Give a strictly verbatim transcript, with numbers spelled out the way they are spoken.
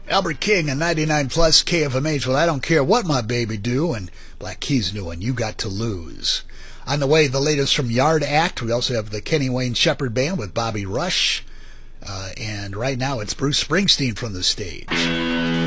Albert King and ninety-nine plus K F M H. Well, I don't care what my baby do, and Black Keys new one, You Got to Lose. On the way, the latest from Yard Act. We also have the Kenny Wayne Shepherd Band with Bobby Rush. Uh, and right now, it's Bruce Springsteen from the stage.